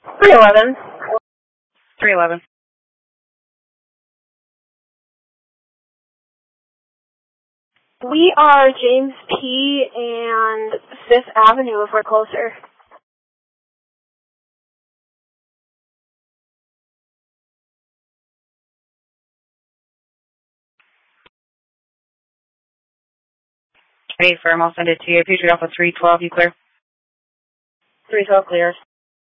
311. 311. We are James P. and 5th Avenue if we're closer. Hey, firm, I'll send it to you. If you should off of 312, you clear? 312 clear.